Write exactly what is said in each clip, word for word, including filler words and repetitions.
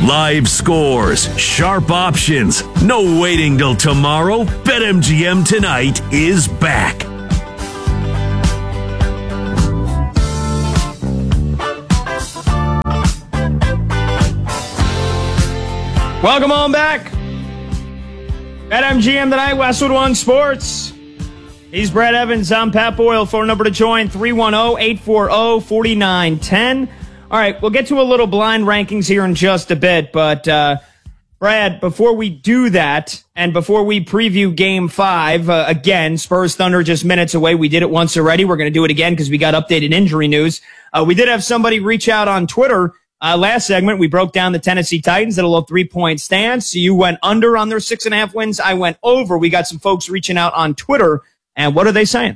Live scores, sharp options, no waiting till tomorrow. BetMGM Tonight is back. Welcome on back. BetMGM Tonight, Westwood One Sports. He's Brad Evans. I'm Pat Boyle. Phone number to join, three one zero, eight four zero, four nine one zero. All right, we'll get to a little blind rankings here in just a bit, but uh, Brad, before we do that, and before we preview Game five, uh, again, Spurs Thunder just minutes away. We did it once already. We're going to do it again because we got updated injury news. Uh, we did have somebody reach out on Twitter. Uh, last segment, we broke down the Tennessee Titans at a low three-point stance. So you went under on their six and a half wins. I went over. We got some folks reaching out on Twitter. And what are they saying?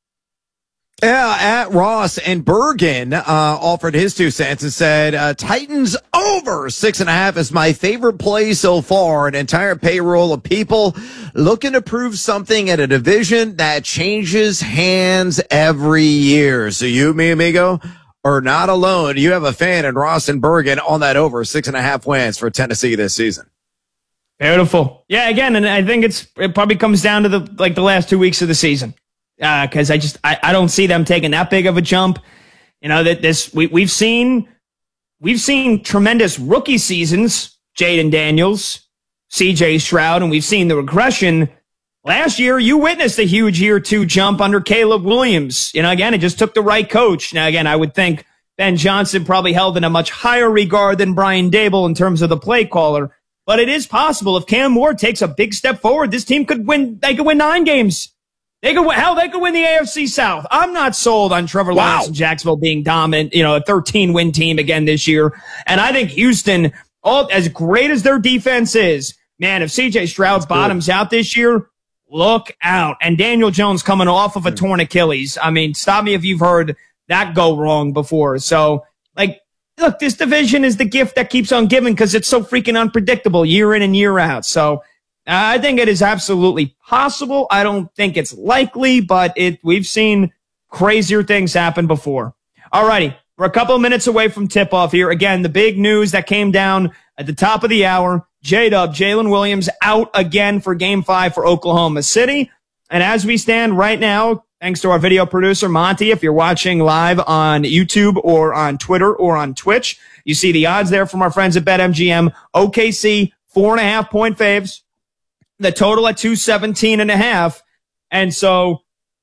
Yeah, at Ross and Bergen uh, offered his two cents and said, uh, Titans over six and a half is my favorite play so far. An entire payroll of people looking to prove something at a division that changes hands every year. So you, mi amigo, are not alone. You have a fan in Ross and Bergen on that over six and a half wins for Tennessee this season. Beautiful. Yeah, again, and I think it's it probably comes down to the like the last two weeks of the season. Because uh, I just I, I don't see them taking that big of a jump. You know that this we we've seen we've seen tremendous rookie seasons, Jaden Daniels, C J Stroud, and we've seen the regression. Last year, you witnessed a huge year two jump under Caleb Williams. You know, again, it just took the right coach. Now, again, I would think Ben Johnson probably held in a much higher regard than Brian Dable in terms of the play caller. But it is possible if Cam Moore takes a big step forward, this team could win. They could win nine games. They could win, hell, they could win the A F C South. I'm not sold on Trevor Wow. Lawrence and Jacksonville being dominant, you know, a thirteen win team again this year. And I think Houston, all as great as their defense is, man, if C J Stroud That's bottoms good. out this year, look out. And Daniel Jones coming off of a mm. torn Achilles. I mean, stop me if you've heard that go wrong before. So, like, look, this division is the gift that keeps on giving because it's so freaking unpredictable year in and year out. So, I think it is absolutely possible. I don't think it's likely, but it we've seen crazier things happen before. All righty. We're a couple of minutes away from tip-off here. Again, the big news that came down at the top of the hour, J-Dub, Jalen Williams out again for Game five for Oklahoma City. And as we stand right now, thanks to our video producer, Monty, if you're watching live on YouTube or on Twitter or on Twitch, you see the odds there from our friends at BetMGM. O K C, four and a half point faves. The total at two seventeen and a half. And so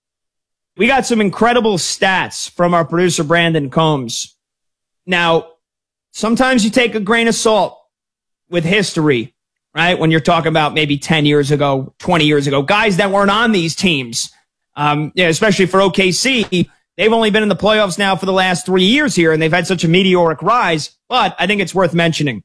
we got some incredible stats from our producer, Brandon Combs. Now, sometimes you take a grain of salt with history, right? When you're talking about maybe ten years ago, twenty years ago, guys that weren't on these teams, um, yeah, especially for O K C, they've only been in the playoffs now for the last three years here, and they've had such a meteoric rise. But I think it's worth mentioning.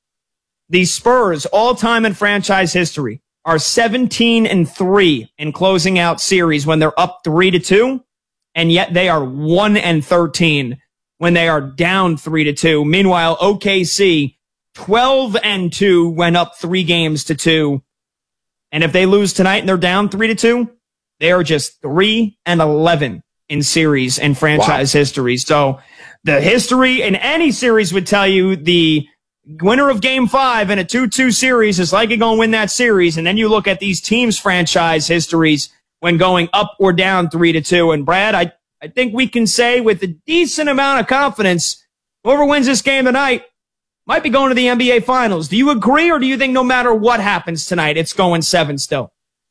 The Spurs, all-time in franchise history, are seventeen and three in closing out series when they're up three to two, and yet they are one and thirteen when they are down three to two. Meanwhile, O K C, twelve and two, went up three games to two. And if they lose tonight and they're down three to two, they are just three and eleven in series in franchise wow. history. So the history in any series would tell you the winner of Game five in a two two series is likely going to win that series. And then you look at these teams' franchise histories when going up or down three to two. And Brad, I, I think we can say with a decent amount of confidence, whoever wins this game tonight might be going to the N B A Finals. Do you agree, or do you think no matter what happens tonight, it's going seven still?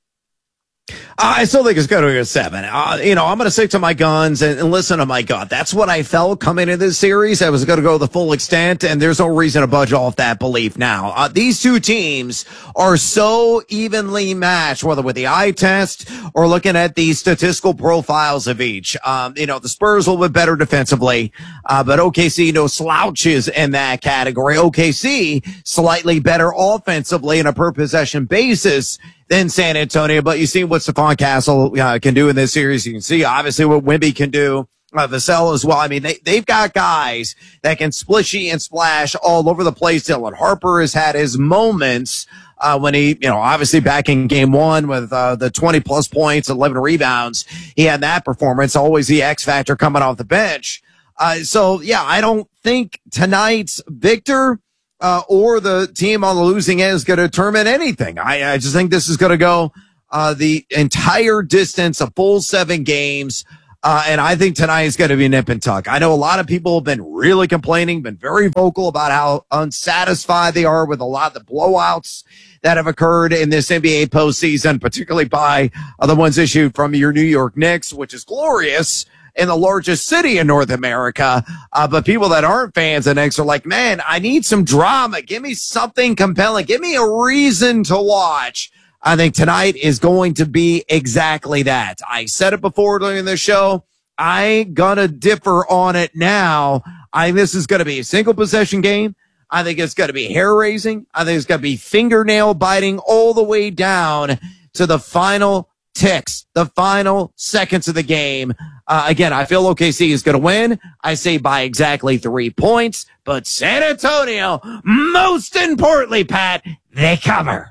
I still think it's going to be a seven. Uh, you know, I'm going to stick to my guns and, and listen to my gut. That's what I felt coming into this series. I was going to go the full extent, and there's no reason to budge off that belief now. Uh, these two teams are so evenly matched, whether with the eye test or looking at the statistical profiles of each. Um, you know, the Spurs a little bit better defensively, uh, but O K C no slouches in that category. O K C slightly better offensively on a per possession basis than San Antonio, but you see what Stephon Castle uh, can do in this series. You can see obviously what Wemby can do, uh, Vassell as well. I mean, they, they've got guys that can splishy and splash all over the place. Dylan Harper has had his moments, uh, when he, you know, obviously back in game one with, uh, the twenty plus points, eleven rebounds. He had that performance, always the X factor coming off the bench. Uh, so yeah, I don't think tonight's victor uh, or the team on the losing end is going to determine anything. I, I just think this is going to go uh, the entire distance, a full seven games. Uh, and I think tonight is going to be nip and tuck. I know a lot of people have been really complaining, been very vocal about how unsatisfied they are with a lot of the blowouts that have occurred in this N B A postseason, particularly by uh, the ones issued from your New York Knicks, which is glorious in the largest city in North America. Uh, but people that aren't fans of Knicks are like, man, I need some drama. Give me something compelling. Give me a reason to watch. I think tonight is going to be exactly that. I said it before during the show. I ain't gonna differ on it now. I think this is going to be a single possession game. I think it's going to be hair raising. I think it's going to be fingernail biting all the way down to the final ticks, the final seconds of the game. Uh, again, I feel O K C is going to win. I say by exactly three points, but San Antonio, most importantly, Pat, they cover.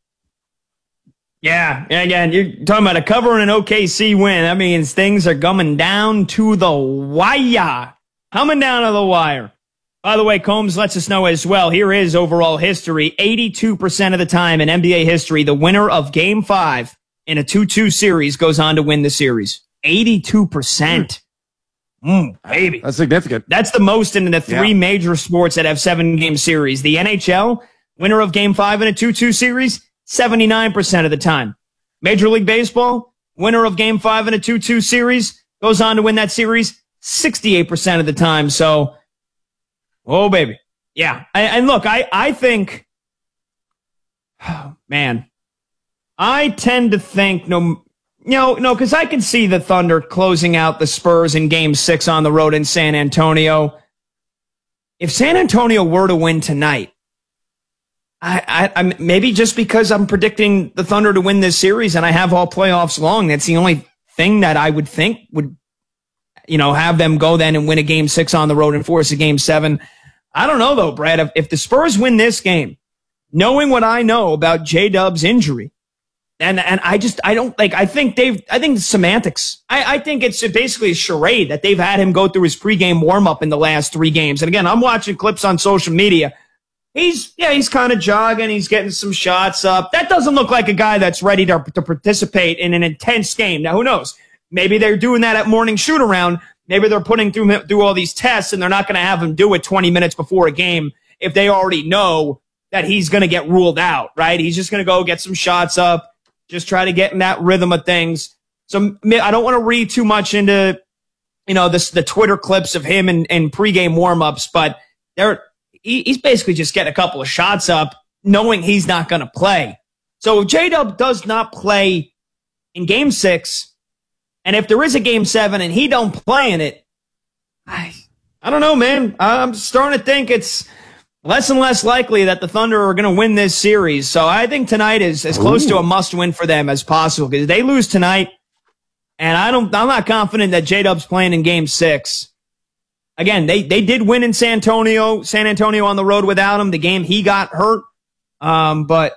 Yeah, again, you're talking about a cover and an O K C win. That means things are coming down to the wire. Coming down to the wire. By the way, Combs lets us know as well. Here is overall history. eighty-two percent of the time in N B A history, the winner of Game five in a two two series goes on to win the series. eighty-two percent. Mm, baby. That's significant. That's the most in the three yeah. major sports that have seven-game series. The N H L, winner of Game five in a two two series, seventy-nine percent of the time. Major League Baseball, winner of Game five in a two two series, goes on to win that series sixty-eight percent of the time. So, oh, baby. Yeah. And look, I, I think, oh, man, I tend to think, no, no, no, because I can see the Thunder closing out the Spurs in Game six on the road in San Antonio. If San Antonio were to win tonight, I, I, I'm maybe just because I'm predicting the Thunder to win this series and I have all playoffs long, that's the only thing that I would think would, you know, have them go then and win a game six on the road and force a game seven. I don't know though, Brad, if, if the Spurs win this game, knowing what I know about J-Dub's injury, and, and I just, I don't like, I think they've, I think it's semantics. I, I think it's basically a charade that they've had him go through his pregame warm up in the last three games. And again, I'm watching clips on social media. He's, yeah, he's kind of jogging. He's getting some shots up. That doesn't look like a guy that's ready to, to participate in an intense game. Now, who knows? Maybe they're doing that at morning shoot around. Maybe they're putting through, through all these tests and they're not going to have him do it twenty minutes before a game if they already know that he's going to get ruled out, right? He's just going to go get some shots up, just try to get in that rhythm of things. So I don't want to read too much into, you know, this, the Twitter clips of him and, and pregame warmups, but they're, he's basically just getting a couple of shots up, knowing he's not going to play. So if J-Dub does not play in game six, and if there is a game seven and he don't play in it, I, I don't know, man. I'm starting to think it's less and less likely that the Thunder are going to win this series. So I think tonight is as close Ooh. to a must-win for them as possible, because they lose tonight, and I don't, I'm not confident that J-Dub's playing in game six. Again, they, they did win in San Antonio, San Antonio on the road without him. The game he got hurt. Um, but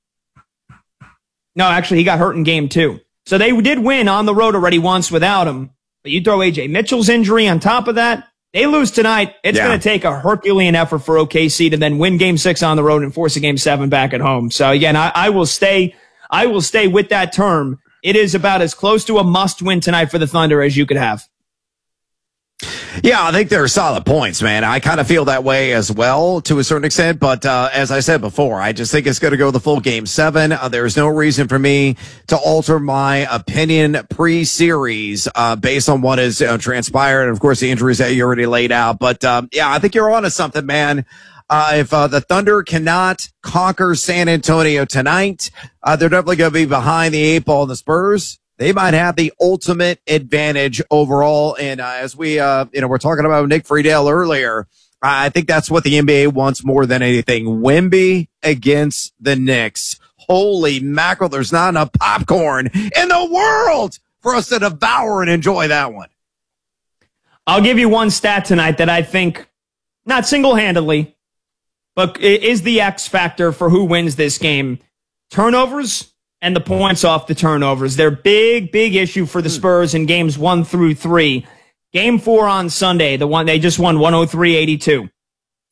no, actually he got hurt in game two. So they did win on the road already once without him. But you throw A J Mitchell's injury on top of that, they lose tonight. It's yeah. going to take a Herculean effort for O K C to then win game six on the road and force a game seven back at home. So again, I, I will stay, I will stay with that term. It is about as close to a must win tonight for the Thunder as you could have. Yeah, I think they're solid points, man. I kind of feel that way as well to a certain extent. But uh, as I said before, I just think it's going to go the full game seven. Uh, there's no reason for me to alter my opinion pre-series uh, based on what has uh, transpired. And, of course, the injuries that you already laid out. But, um, yeah, I think you're on to something, man. Uh, if uh, the Thunder cannot conquer San Antonio tonight, uh, they're definitely going to be behind the eight ball in the Spurs. They might have the ultimate advantage overall. And uh, as we, uh, you know, we're talking about Nick Friedel earlier, I think that's what the N B A wants more than anything. Wemby against the Knicks. Holy mackerel, there's not enough popcorn in the world for us to devour and enjoy that one. I'll give you one stat tonight that I think, not single-handedly, but is the X factor for who wins this game. Turnovers and the points off the turnovers. They're big, big issue for the Spurs in games one through three. Game four on Sunday, the one they just won one oh three eighty-two.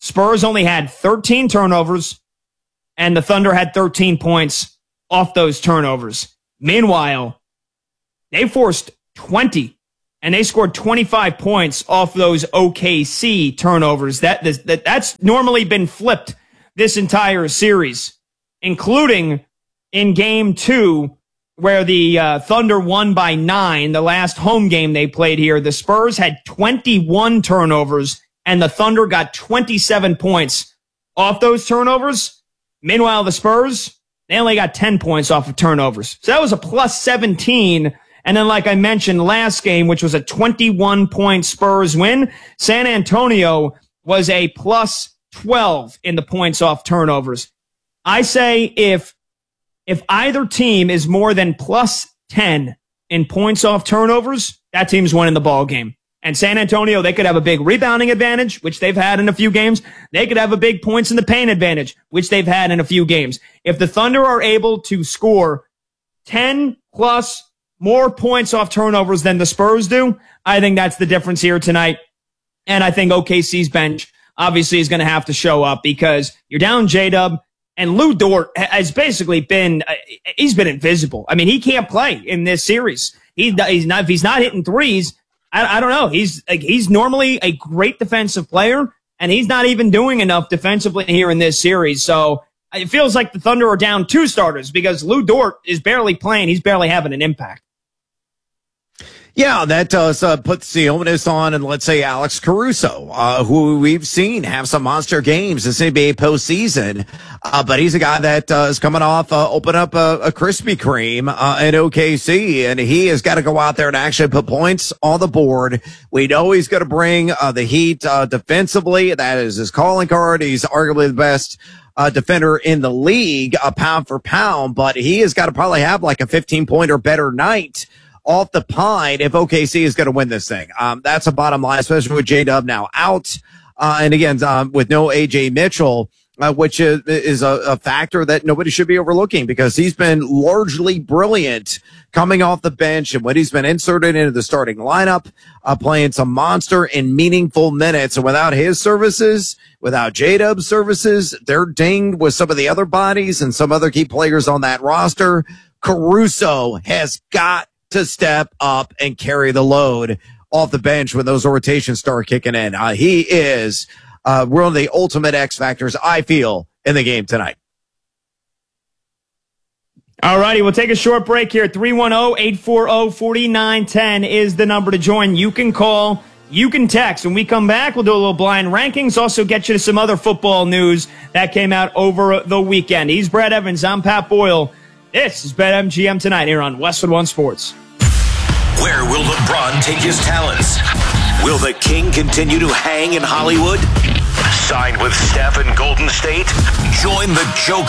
Spurs only had thirteen turnovers, and the Thunder had thirteen points off those turnovers. Meanwhile, they forced twenty, and they scored twenty-five points off those O K C turnovers. That, that That's normally been flipped this entire series, including in game two, where the uh, Thunder won by nine, the last home game they played here. The Spurs had twenty-one turnovers, and the Thunder got twenty-seven points off those turnovers. Meanwhile, the Spurs, they only got ten points off of turnovers. So that was a plus seventeen. And then, like I mentioned, last game, which was a twenty-one point Spurs win, San Antonio was a plus twelve in the points off turnovers. I say if if either team is more than plus ten in points off turnovers, that team's winning the ball game. And San Antonio, they could have a big rebounding advantage, which they've had in a few games. They could have a big points in the paint advantage, which they've had in a few games. If the Thunder are able to score ten plus more points off turnovers than the Spurs do, I think that's the difference here tonight. And I think O K C's bench obviously is going to have to show up because you're down J-Dub, and Lou Dort has basically been, uh, he's been invisible. I mean, he can't play in this series. He, he's not, if he's not hitting threes, I, I don't know. He's like, he's normally a great defensive player, and he's not even doing enough defensively here in this series. So it feels like the Thunder are down two starters because Lou Dort is barely playing. He's barely having an impact. Yeah, that does uh, put the onus on, and let's say Alex Caruso, uh, who we've seen have some monster games this N B A postseason, uh, but he's a guy that uh, is coming off uh, open up a, a Krispy Kreme uh, in O K C, and he has got to go out there and actually put points on the board. We know he's going to bring uh, the heat uh, defensively. That is his calling card. He's arguably the best uh, defender in the league, uh, pound for pound, but he has got to probably have like a fifteen point or better night off the pine if O K C is going to win this thing. Um, that's a bottom line, especially with J-Dub now out. Uh, and again, um, with no A J Mitchell, uh, which is, is a, a factor that nobody should be overlooking because he's been largely brilliant coming off the bench. And when he's been inserted into the starting lineup, uh, playing some monster and meaningful minutes. And without his services, without J-Dub's services, they're dinged with some of the other bodies and some other key players on that roster. Caruso has got to step up and carry the load off the bench when those rotations start kicking in. Uh, he is uh, one of the ultimate X factors, I feel, in the game tonight. All righty, we'll take a short break here. three one zero, eight four zero, four nine one zero is the number to join. You can call, you can text. When we come back, we'll do a little blind rankings, also get you to some other football news that came out over the weekend. He's Brad Evans. I'm Pat Boyle. This is BetMGM Tonight here on Westwood One Sports. Where will LeBron take his talents? Will the King continue to hang in Hollywood? Signed with Steph in Golden State? Join the joke